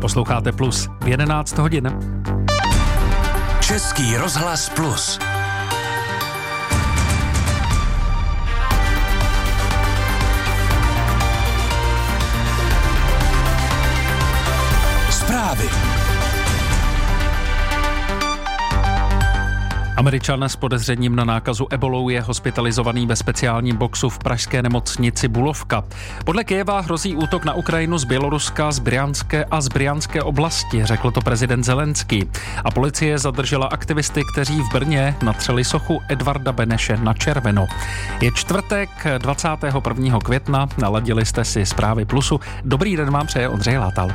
Posloucháte Plus v 11 hodin. Český rozhlas Plus. Zprávy. Američan s podezřením na nákazu ebolou je hospitalizovaný ve speciálním boxu v pražské nemocnici Bulovka. Podle Kyjeva hrozí útok na Ukrajinu z Běloruska, z Bryanské oblasti, řekl to prezident Zelenský. A policie zadržela aktivisty, kteří v Brně natřeli sochu Edvarda Beneše na červeno. Je čtvrtek 21. května, naladili jste si zprávy Plusu. Dobrý den vám přeje Ondřej Látal.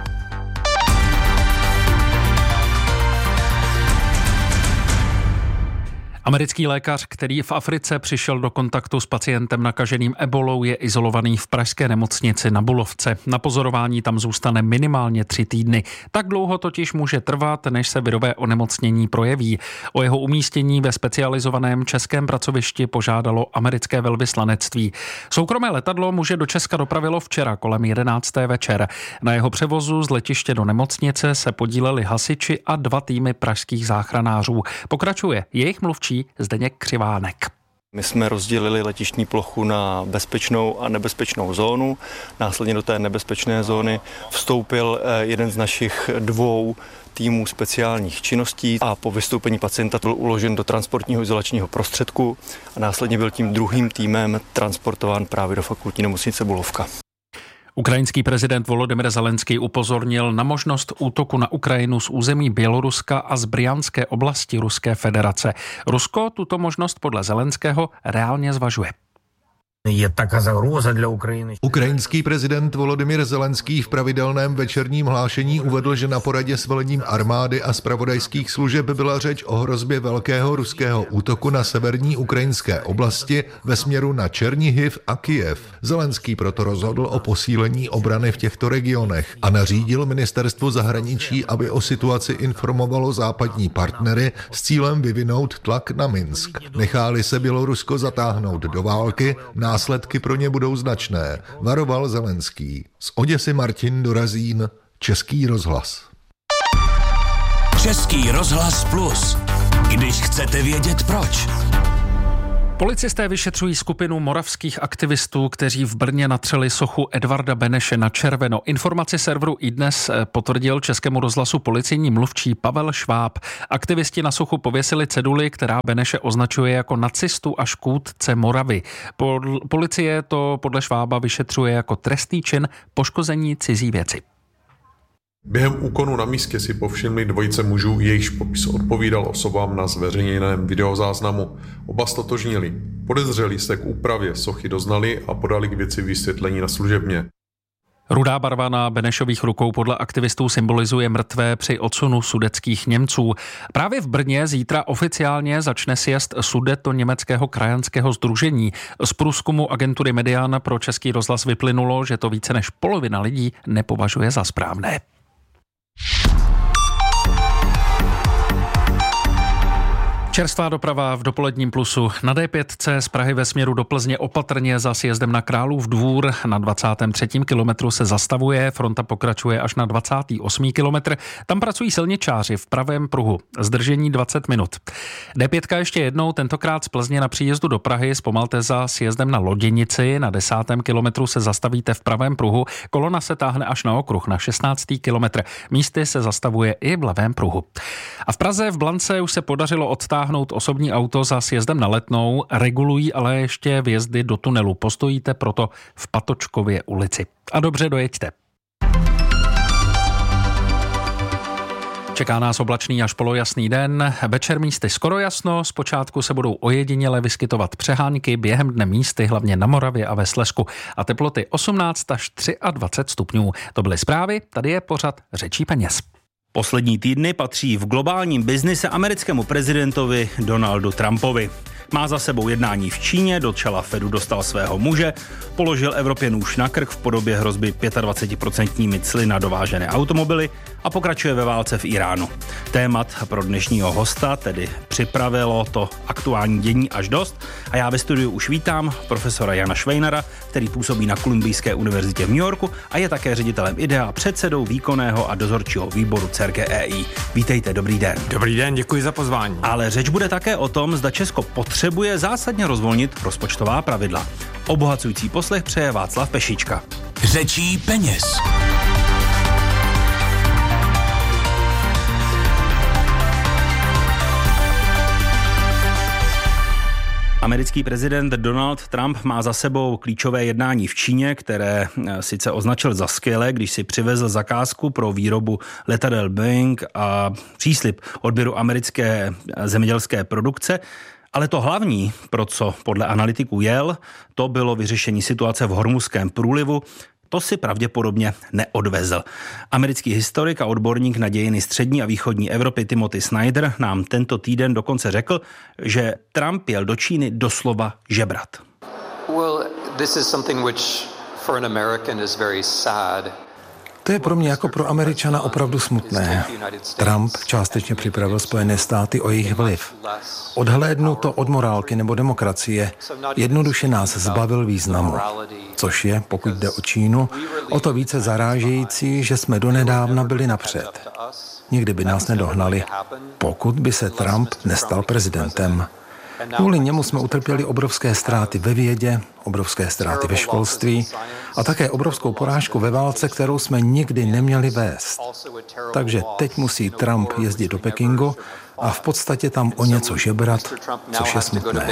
Americký lékař, který v Africe přišel do kontaktu s pacientem nakaženým ebolou, je izolovaný v pražské nemocnici na Bulovce. Na pozorování tam zůstane minimálně 3 týdny. Tak dlouho totiž může trvat, než se virové onemocnění projeví. O jeho umístění ve specializovaném českém pracovišti požádalo americké velvyslanectví. Soukromé letadlo muže do Česka dopravilo včera kolem 11. večer. Na jeho převozu z letiště do nemocnice se podíleli hasiči a 2 týmy pražských záchranářů. Pokračuje jejich mluvčí Zdeněk Křivánek. My jsme rozdělili letištní plochu na bezpečnou a nebezpečnou zónu. Následně do té nebezpečné zóny vstoupil jeden z našich 2 týmů speciálních činností a po vystoupení pacienta byl uložen do transportního izolačního prostředku a následně byl tím druhým týmem transportován právě do fakultní nemocnice Bulovka. Ukrajinský prezident Volodymyr Zelenský upozornil na možnost útoku na Ukrajinu z území Běloruska a z Bryanské oblasti Ruské federace. Rusko tuto možnost podle Zelenského reálně zvažuje. Je така загроза для України. Ukrajinský prezident Volodymyr Zelenský v pravidelném večerním hlášení uvedl, že na poradě s velením armády a zpravodajských služeb byla řeč o hrozbě velkého ruského útoku na severní ukrajinské oblasti ve směru na Černihiv a Kyjev. Zelenský proto rozhodl o posílení obrany v těchto regionech a nařídil ministerstvu zahraničí, aby o situaci informovalo západní partnery s cílem vyvinout tlak na Minsk. Nechá-li se Bělorusko zatáhnout do války, následky pro ně budou značné, varoval Zelenský. Z Oděsy Martin Dorazín, Český rozhlas. Český rozhlas Plus. Když chcete vědět proč. Policisté vyšetřují skupinu moravských aktivistů, kteří v Brně natřeli sochu Edvarda Beneše na červeno. Informaci serveru iDnes potvrdil Českému rozhlasu policejní mluvčí Pavel Šváb. Aktivisti na sochu pověsili ceduli, která Beneše označuje jako nacistu a škůdce Moravy. Policie to podle Švába vyšetřuje jako trestný čin poškození cizí věci. Během úkonu na místě si povšimli 2 mužů, jejichž popis odpovídal osobám na zveřejněném videozáznamu. Oba ztotožnili. Podezřelí se k úpravě sochy doznali a podali k věci vysvětlení na služebně. Rudá barva na Benešových rukou podle aktivistů symbolizuje mrtvé při odsunu sudetských Němců. Právě v Brně zítra oficiálně začne sjezd Sudetoněmeckého krajanského sdružení. Z průzkumu agentury Median pro Český rozhlas vyplynulo, že to více než polovina lidí nepovažuje za správné. Čerstvá doprava v dopoledním Plusu. Na D5 z Prahy ve směru do Plzně opatrně za sjezdem na Králův Dvůr. Na 23. kilometru se zastavuje, fronta pokračuje až na 28. kilometr. Tam pracují silničáři v pravém pruhu. Zdržení 20 minut. D5 ještě jednou, tentokrát z Plzně na příjezdu do Prahy. Zpomalte za sjezdem na Loděnici. Na 10. kilometru se zastavíte v pravém pruhu. Kolona se táhne až na okruh na 16. kilometr. Místy se zastavuje i v levém pruhu. A v Praze v Blance už se podařilo odtáhnout osobní auto za sjezdem na Letnou, regulují ale ještě vjezdy do tunelu. Postojíte proto v Patočkově ulici. A dobře dojeďte. Čeká nás oblačný až polojasný den, večer místy skoro jasno, zpočátku se budou ojediněle vyskytovat přehánky, během dne místy hlavně na Moravě a ve Slezsku a teploty 18 až 23 stupňů. To byly zprávy, tady je pořad Řečí peněz. Poslední týdny patří v globálním biznise americkému prezidentovi Donaldu Trumpovi. Má za sebou jednání v Číně, do čela Fedu dostal svého muže, položil Evropě nůž na krk v podobě hrozby 25% cly na dovážené automobily a pokračuje ve válce v Iránu. Témat pro dnešního hosta tedy připravilo to aktuální dění až dost a já ve studiu už vítám profesora Jana Švejnara, který působí na Kolumbijské univerzitě v New Yorku a je také ředitelem IDEA, předsedou výkonného a dozorčího výboru CERGE-EI. Vítejte, dobrý den. Dobrý den, děkuji za pozvání. Ale řeč bude také o tom, zda Česko potřebuje zásadně rozvolnit rozpočtová pravidla. Obohacující poslech přeje Václav Pešička. Řečí peněz. Americký prezident Donald Trump má za sebou klíčové jednání v Číně, které sice označil za skvělé, když si přivezl zakázku pro výrobu letadel Boeing a příslib odběru americké zemědělské produkce. Ale to hlavní, pro co podle analytiků jel, to bylo vyřešení situace v Hormuzském průlivu. To si pravděpodobně neodvezl. Americký historik a odborník na dějiny střední a východní Evropy Timothy Snyder nám tento týden dokonce řekl, že Trump jel do Číny doslova žebrat. Well, this is something which for an American is very sad. To je pro mě jako pro Američana opravdu smutné. Trump částečně připravil Spojené státy o jejich vliv. Odhlédnu to od morálky nebo demokracie, jednoduše nás zbavil významu. Což je, pokud jde o Čínu, o to více zarážející, že jsme donedávna byli napřed. Nikdy by nás nedohnali, pokud by se Trump nestal prezidentem. Kvůli němu jsme utrpěli obrovské ztráty ve vědě, obrovské ztráty ve školství a také obrovskou porážku ve válce, kterou jsme nikdy neměli vést. Takže teď musí Trump jezdit do Pekingu a v podstatě tam o něco žebrat, což je smutné.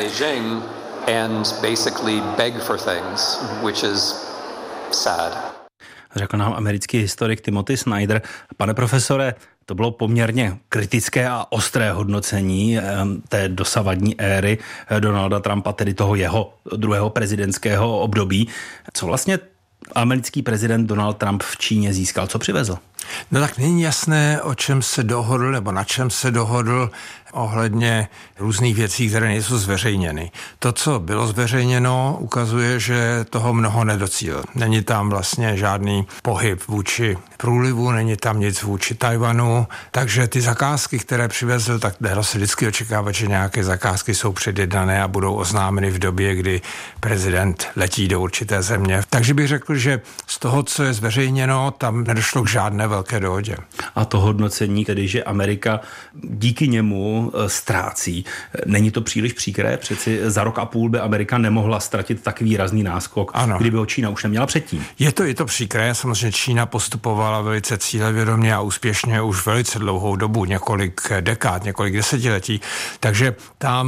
Řekl nám americký historik Timothy Snyder. Pane profesore, to bylo poměrně kritické a ostré hodnocení té dosavadní éry Donalda Trumpa, tedy toho jeho druhého prezidentského období. Co vlastně americký prezident Donald Trump v Číně získal? Co přivezl? No tak není jasné, o čem se dohodl, nebo na čem se dohodl ohledně různých věcí, které nejsou zveřejněny. To, co bylo zveřejněno, ukazuje, že toho mnoho nedocílil. Není tam vlastně žádný pohyb vůči průlivu, není tam nic vůči Tajvanu, takže ty zakázky, které přivezl, tak dalo se vždycky očekávat, že nějaké zakázky jsou předjednané a budou oznámeny v době, kdy prezident letí do určité země. Takže bych řekl, že z toho, co je zveřejněno, tam nedošlo k žádné velké dohodě. A to hodnocení, tedy, že Amerika díky němu ztrácí. Není to příliš příkré? Přeci za rok a půl by Amerika nemohla ztratit tak výrazný náskok, ano, kdyby ho Čína už neměla předtím. Je to příkré. Samozřejmě Čína postupovala velice cílevědomě a úspěšně už velice dlouhou dobu, několik dekád, několik desetiletí. Takže tam